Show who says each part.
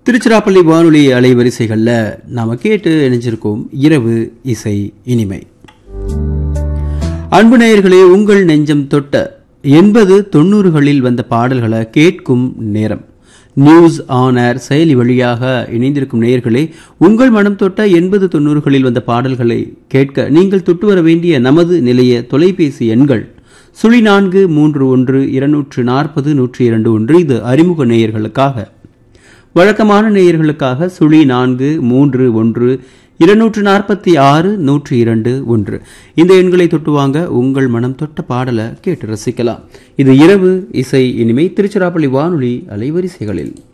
Speaker 1: திருச்சிராப்பள்ளி வானொலி அலைவரிசைகளில் நாம் கேட்டு இணைஞ்சிருக்கோம் இரவு இசை இனிமை. அன்பு நேயர்களே, உங்கள் நெஞ்சம் தொட்ட 80-90களில் வந்த பாடல்களை கேட்கும் நேரம். நியூஸ் ஆன் ஏர் செயலி வழியாக இணைந்திருக்கும் நேயர்களே, உங்கள் மனம் தொட்ட 80-90களில் வந்த பாடல்களை கேட்க நீங்கள் தொட்டு வர வேண்டிய நமது நிலைய தொலைபேசி எண்கள் 0431-240-121. இது அறிமுக நேயர்களுக்காக. வழக்கமான நேயர்களுக்காக 0431-246-102. இந்த எண்களை தொட்டுவாங்க, உங்கள் மனம் தொட்ட பாடலை கேட்டு ரசிக்கலாம். இது இரவு இசை இனிமை திருச்சிராப்பள்ளி வானொலி அலைவரிசைகளில்.